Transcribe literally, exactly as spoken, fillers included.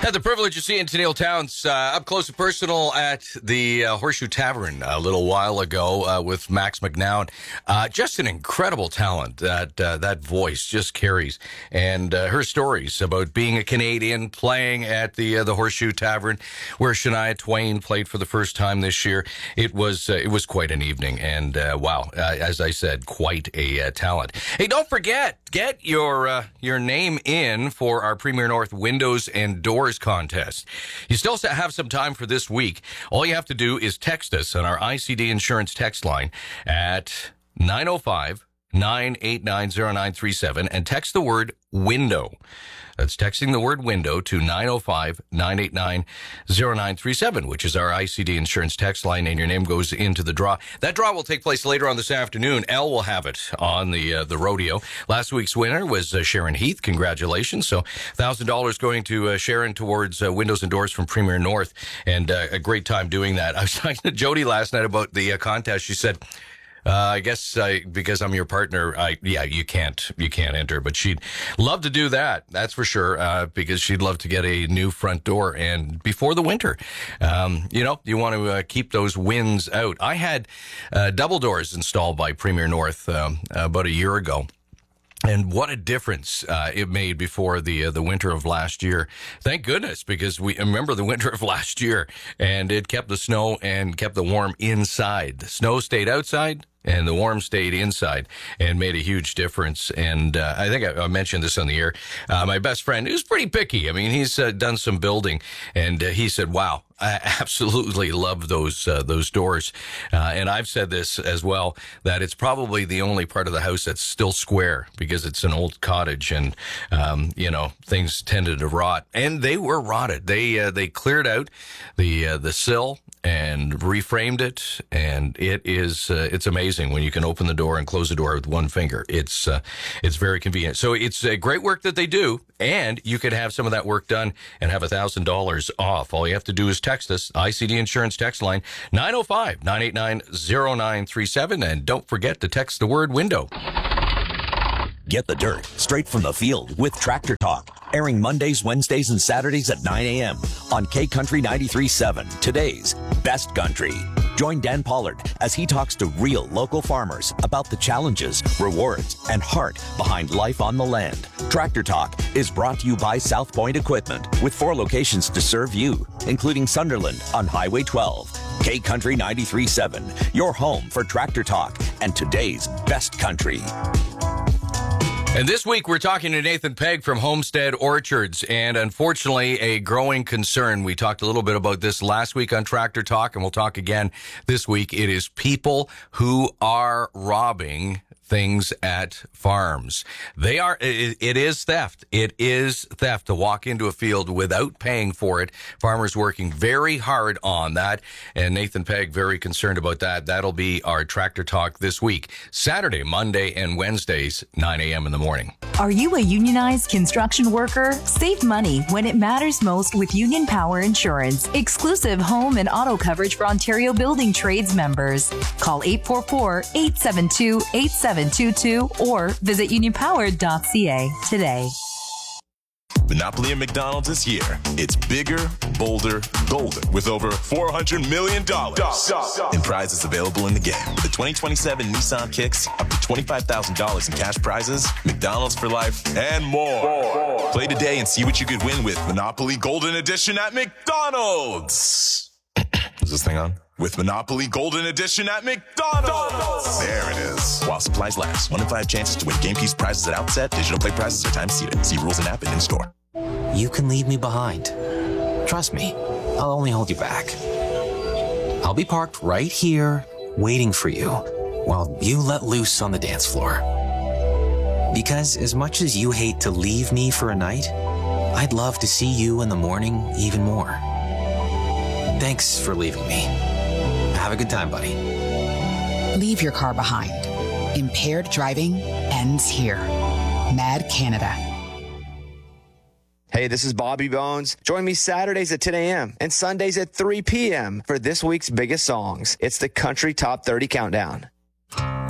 Had the privilege of seeing Tennille Towns uh, up close and personal at the uh, Horseshoe Tavern a little while ago uh, with Max McNown. Uh, just an incredible talent. That uh, that voice just carries. And uh, her stories about being a Canadian, playing at the uh, the Horseshoe Tavern, where Shania Twain played for the first time this year. It was uh, it was quite an evening. And uh, wow, uh, as I said, quite a uh, talent. Hey, don't forget, get your uh, your name in for our Premier North Windows and Doors contest. You still have some time for this week. All you have to do is text us on our I C D Insurance text line at nine oh five, nine eight nine, oh nine three seven and text the word window. That's texting the word window to nine oh five, nine eight nine, oh nine three seven, which is our I C D Insurance text line, and your name goes into the draw. That draw will take place later on this afternoon. Elle will have it on the uh, the rodeo. Last week's winner was uh, Sharon Heath. Congratulations. So one thousand dollars going to uh, Sharon towards uh, Windows and Doors from Premier North, and uh, a great time doing that. I was talking to Jody last night about the uh, contest. She said, Uh, I guess I, because I'm your partner, I, yeah, you can't, you can't enter, but she'd love to do that. That's for sure. Uh, because she'd love to get a new front door and before the winter, um, you know, you want to uh, keep those winds out. I had, uh, double doors installed by Premier North, um, about a year ago. And what a difference uh, it made before the uh, the winter of last year. Thank goodness, because we remember the winter of last year, and it kept the snow and kept the warm inside. The snow stayed outside, and the warm stayed inside, and made a huge difference. And uh, I think I, I mentioned this on the air. Uh, my best friend, who's pretty picky. I mean, he's uh, done some building, and uh, he said, "Wow, I absolutely love those uh, those doors." Uh, and I've said this as well, that it's probably the only part of the house that's still square, because it's an old cottage, and um, you know, things tended to rot, and they were rotted. They uh, they cleared out the uh, the sill and reframed it, and it is uh, it's amazing when you can open the door and close the door with one finger. It's uh, it's very convenient. So it's uh, great work that they do, and you could have some of that work done and have a thousand dollars off. All you have to do is text us, I C D Insurance text line nine oh five, nine eight nine, oh nine three seven, and don't forget to text the word window. Get the dirt straight from the field with Tractor Talk, airing Mondays, Wednesdays, and Saturdays at nine a.m. on K Country ninety-three point seven, today's best country. Join Dan Pollard as he talks to real local farmers about the challenges, rewards, and heart behind life on the land. Tractor Talk is brought to you by South Point Equipment, with four locations to serve you, including Sunderland on Highway twelve. K Country ninety-three point seven, your home for Tractor Talk and today's best country. And this week, we're talking to Nathan Pegg from Homestead Orchards, and unfortunately, a growing concern. We talked a little bit about this last week on Tractor Talk, and we'll talk again this week. It is people who are robbing things at farms. They are, it, it is theft. It is theft to walk into a field without paying for it. Farmers working very hard on that, and Nathan Pegg very concerned about that. That'll be our Tractor Talk this week, Saturday, Monday, and Wednesdays, nine a.m. in the morning. Are you a unionized construction worker? Save money when it matters most with Union Power Insurance. Exclusive home and auto coverage for Ontario Building Trades members. Call eight four four, eight seven two, eight seven two two or visit union power dot c a today. Monopoly at McDonald's is here. It's bigger, bolder, golden, with over four hundred million dollars in prizes available in the game. The twenty twenty-seven Nissan Kicks, up to twenty-five thousand dollars in cash prizes, McDonald's for life, and more. Play today and see what you could win with Monopoly Golden Edition at McDonald's. Is this thing on? With Monopoly Golden Edition at McDonald's. There it is. While supplies last. One in five chances to win game piece prizes at outset. Digital play prizes are time seated. See rules and app and in store. You can leave me behind. Trust me, I'll only hold you back. I'll be parked right here, waiting for you, while you let loose on the dance floor. Because as much as you hate to leave me for a night, I'd love to see you in the morning even more. Thanks for leaving me. Have a good time, buddy. Leave your car behind. Impaired driving ends here. Mad Canada. Hey, this is Bobby Bones. Join me Saturdays at ten a.m. and Sundays at three p.m. for this week's biggest songs. It's the Country Top thirty Countdown.